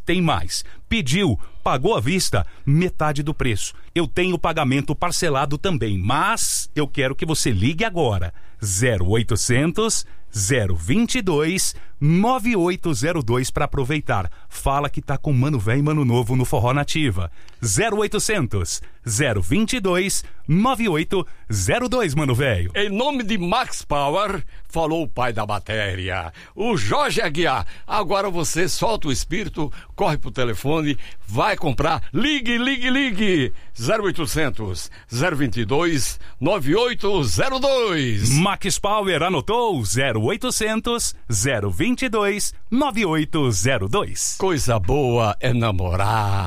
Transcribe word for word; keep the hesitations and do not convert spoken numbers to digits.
tem mais. Pediu, pagou à vista, metade do preço. Eu tenho pagamento parcelado também, mas eu quero que você ligue agora. zero oitocentos, zero vinte e dois, nove oito zero dois para aproveitar. Fala que tá com Mano Véio e Mano Novo no Forró Nativa. zero oitocentos, zero vinte e dois, nove oito zero dois, Mano Véio. Em nome de Max Power, falou o pai da matéria, o Jorge Aguiar. Agora você solta o espírito, corre pro telefone, vai comprar. Ligue, ligue, ligue. zero oitocentos, zero vinte e dois, nove oito zero dois. Max Power anotou? zero oitocentos, zero vinte e dois, nove oito zero dois. Coisa boa é namorar.